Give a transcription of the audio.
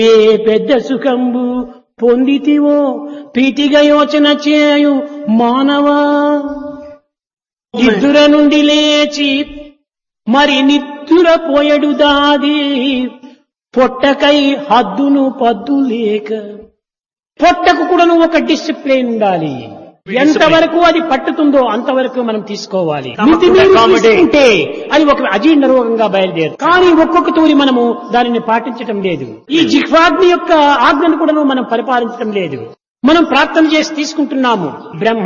ఏ పెద్ద సుఖంబు పొందితివో ప్రీతిగా యోచన చేయు మానవా. నిద్ర నుండి లేచి మరి నిద్ర పోయడు దాది పొట్టకై హద్దును పద్దు లేక. పొట్టకు కూడా ఒక డిసిప్లిన్ ఉండాలి. ఎంతవరకు అది పట్టుతుందో అంతవరకు మనం తీసుకోవాలి. తీసుకుంటే అది ఒక అజీర్ణ రోగంగా బయలుదేరు. కానీ ఒక్కొక్క తూరి మనము దానిని పాటించటం లేదు. ఈ జిహ్వాగ్ని యొక్క ఆజ్ఞను కూడా మనం పరిపాలించడం లేదు. మనం ప్రార్థన చేసి తీసుకుంటున్నాము. బ్రహ్మ